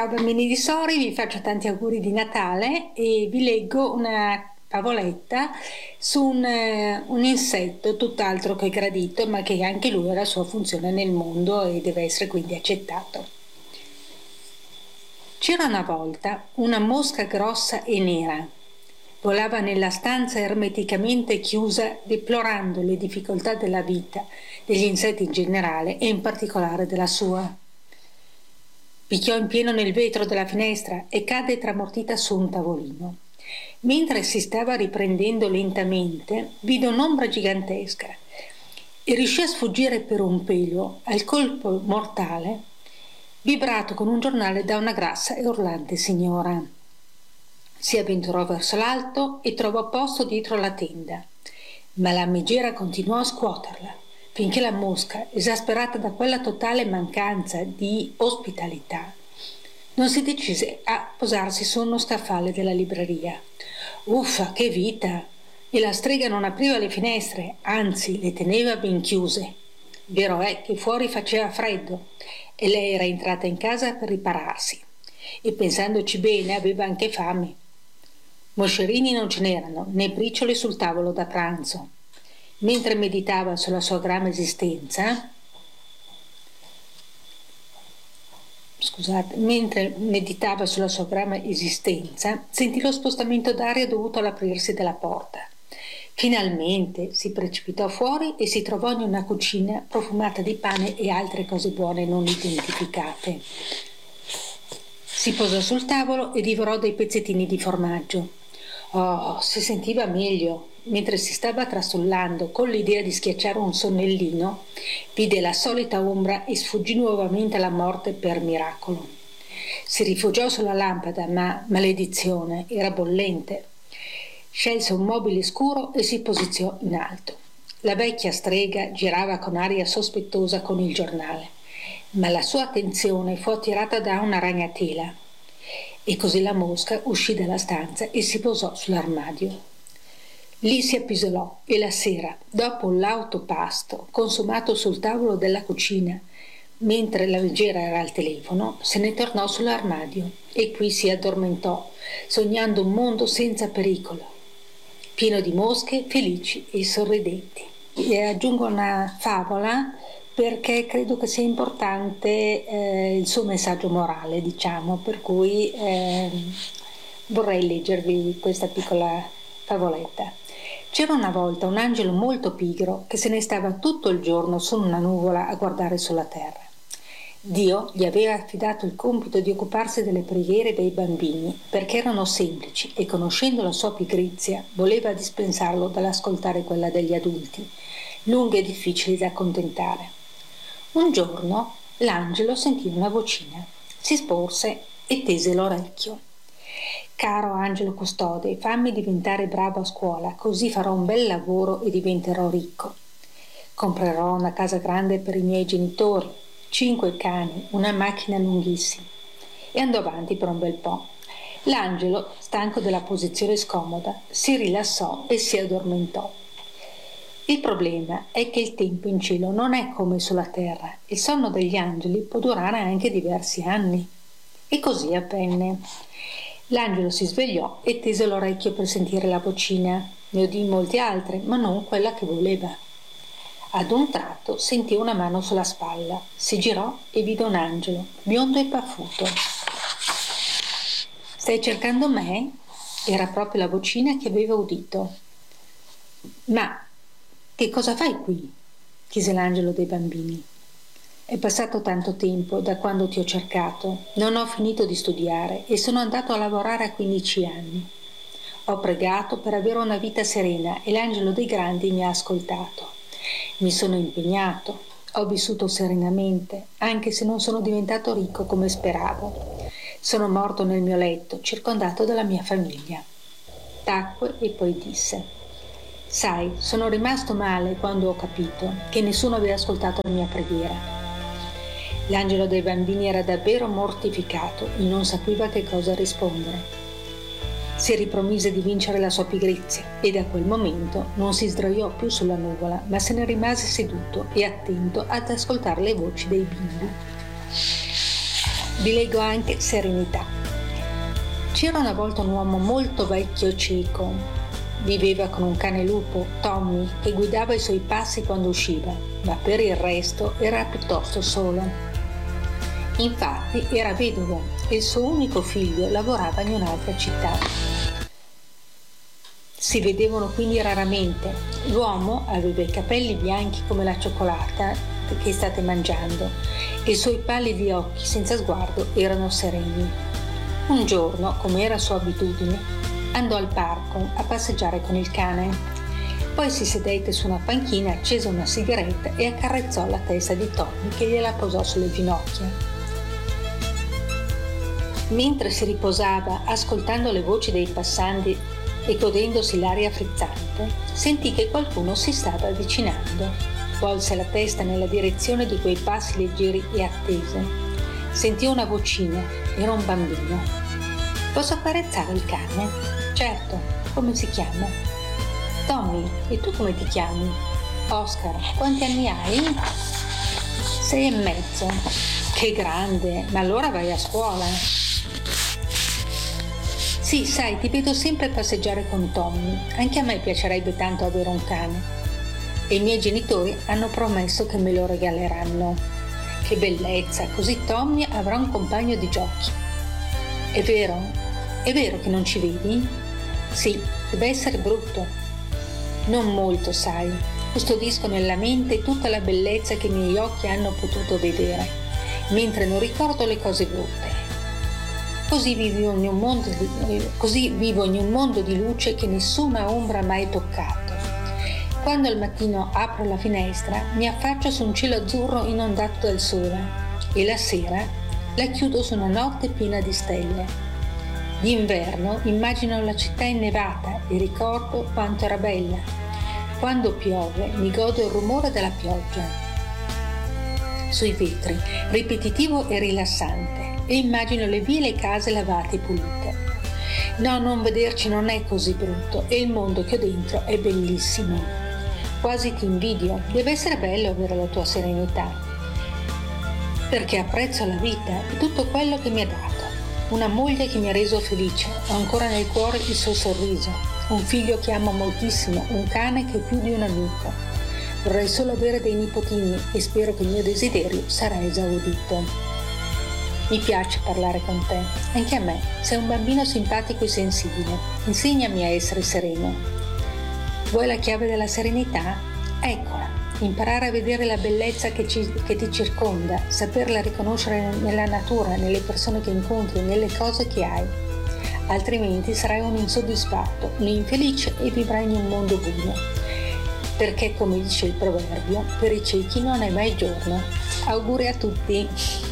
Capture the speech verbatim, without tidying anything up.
Ciao bambini di Sori, vi faccio tanti auguri di Natale e vi leggo una favoletta su un, eh, un insetto tutt'altro che gradito, ma che anche lui ha la sua funzione nel mondo e deve essere quindi accettato. C'era una volta una mosca grossa e nera. Volava nella stanza ermeticamente chiusa, deplorando le difficoltà della vita, degli insetti in generale e in particolare della sua. Picchiò in pieno nel vetro della finestra e cadde tramortita su un tavolino. Mentre si stava riprendendo lentamente, vide un'ombra gigantesca e riuscì a sfuggire per un pelo al colpo mortale vibrato con un giornale da una grassa e urlante signora. Si avventurò verso l'alto e trovò posto dietro la tenda, ma la megera continuò a scuoterla, finché la mosca, esasperata da quella totale mancanza di ospitalità, non si decise a posarsi su uno scaffale della libreria. Uffa, che vita! E la strega non apriva le finestre, anzi le teneva ben chiuse. Vero è che fuori faceva freddo e lei era entrata in casa per ripararsi e, pensandoci bene, aveva anche fame. Moscerini non ce n'erano, né briciole sul tavolo da pranzo. Mentre meditava sulla sua grave esistenza, scusate, mentre meditava sulla sua grave esistenza, sentì lo spostamento d'aria dovuto all'aprirsi della porta. Finalmente si precipitò fuori e si trovò in una cucina profumata di pane e altre cose buone non identificate. Si posò sul tavolo e divorò dei pezzettini di formaggio. Oh, si sentiva meglio. Mentre si stava trasullando con l'idea di schiacciare un sonnellino, vide la solita ombra e sfuggì nuovamente alla morte per miracolo. Si rifugiò sulla lampada, ma, maledizione, era bollente. Scelse un mobile scuro e si posizionò in alto. La vecchia strega girava con aria sospettosa con il giornale, ma la sua attenzione fu attirata da una ragnatela. E così la mosca uscì dalla stanza e si posò sull'armadio. Lì si appisolò e la sera, dopo l'auto pasto consumato sul tavolo della cucina, mentre la leggera era al telefono, se ne tornò sull'armadio e qui si addormentò, sognando un mondo senza pericolo, pieno di mosche felici e sorridenti. E aggiungo una favola perché credo che sia importante eh, il suo messaggio morale, diciamo, per cui eh, vorrei leggervi questa piccola favoletta. C'era una volta un angelo molto pigro che se ne stava tutto il giorno su una nuvola a guardare sulla terra. Dio gli aveva affidato il compito di occuparsi delle preghiere dei bambini perché erano semplici e, conoscendo la sua pigrizia, voleva dispensarlo dall'ascoltare quella degli adulti, lunghe e difficili da accontentare. Un giorno l'angelo sentì una vocina, si sporse e tese l'orecchio. Caro angelo custode, fammi diventare bravo a scuola, così farò un bel lavoro e diventerò ricco. Comprerò una casa grande per i miei genitori, cinque cani, una macchina lunghissima. E andò avanti per un bel po'. L'angelo, stanco della posizione scomoda, si rilassò e si addormentò. Il problema è che il tempo in cielo non è come sulla terra. Il sonno degli angeli può durare anche diversi anni. E così avvenne. L'angelo si svegliò e tese l'orecchio per sentire la vocina. Ne udì molte altre, ma non quella che voleva. Ad un tratto sentì una mano sulla spalla, si girò e vide un angelo, biondo e paffuto. «Stai cercando me?» Era proprio la vocina che aveva udito. «Ma che cosa fai qui?» chiese l'angelo dei bambini. «È passato tanto tempo da quando ti ho cercato, non ho finito di studiare e sono andato a lavorare a quindici anni. Ho pregato per avere una vita serena e l'angelo dei grandi mi ha ascoltato. Mi sono impegnato, ho vissuto serenamente, anche se non sono diventato ricco come speravo. Sono morto nel mio letto, circondato dalla mia famiglia». Tacque e poi disse: «Sai, sono rimasto male quando ho capito che nessuno aveva ascoltato la mia preghiera». L'angelo dei bambini era davvero mortificato e non sapeva che cosa rispondere. Si ripromise di vincere la sua pigrizia e da quel momento non si sdraiò più sulla nuvola, ma se ne rimase seduto e attento ad ascoltare le voci dei bimbi. Vi leggo anche serenità. C'era una volta un uomo molto vecchio e cieco. Viveva con un cane lupo, Tommy, che guidava i suoi passi quando usciva, ma per il resto era piuttosto solo. Infatti era vedovo e il suo unico figlio lavorava in un'altra città. Si vedevano quindi raramente. L'uomo aveva i capelli bianchi come la cioccolata che state mangiando e i suoi pallidi occhi senza sguardo erano sereni. Un giorno, come era sua abitudine, andò al parco a passeggiare con il cane. Poi si sedette su una panchina, accese una sigaretta e accarezzò la testa di Tommy che gliela posò sulle ginocchia. Mentre si riposava, ascoltando le voci dei passanti e godendosi l'aria frizzante, sentì che qualcuno si stava avvicinando. Volse la testa nella direzione di quei passi leggeri e attese. Sentì una vocina, era un bambino. Posso accarezzare il cane? Certo, come si chiama? Tommy, e tu come ti chiami? Oscar, quanti anni hai? Sei e mezzo. Che grande, ma allora vai a scuola. Sì, sai, ti vedo sempre passeggiare con Tommy. Anche a me piacerebbe tanto avere un cane. E i miei genitori hanno promesso che me lo regaleranno. Che bellezza, così Tommy avrà un compagno di giochi. È vero? È vero che non ci vedi? Sì, deve essere brutto. Non molto, sai. Custodisco nella mente tutta la bellezza che i miei occhi hanno potuto vedere, mentre non ricordo le cose brutte. Così vivo in un mondo di, così vivo in un mondo di luce che nessuna ombra ha mai toccato. Quando al mattino apro la finestra, mi affaccio su un cielo azzurro inondato dal sole e la sera la chiudo su una notte piena di stelle. D'inverno immagino la città innevata e ricordo quanto era bella. Quando piove mi godo il rumore della pioggia sui vetri, ripetitivo e rilassante, e immagino le vie e le case lavate e pulite. No, non vederci non è così brutto e il mondo che ho dentro è bellissimo. Quasi ti invidio, deve essere bello avere la tua serenità, perché apprezzo la vita e tutto quello che mi ha dato. Una moglie che mi ha reso felice, ho ancora nel cuore il suo sorriso, un figlio che amo moltissimo, un cane che è più di un amico. Vorrei solo avere dei nipotini e spero che il mio desiderio sarà esaudito. Mi piace parlare con te, anche a me, sei un bambino simpatico e sensibile, insegnami a essere sereno. Vuoi la chiave della serenità? Eccola, imparare a vedere la bellezza che, ci, che ti circonda, saperla riconoscere nella natura, nelle persone che incontri, nelle cose che hai. Altrimenti sarai un insoddisfatto, un infelice e vivrai in un mondo buio. Perché, come dice il proverbio, per i ciechi non è mai giorno. Auguri a tutti!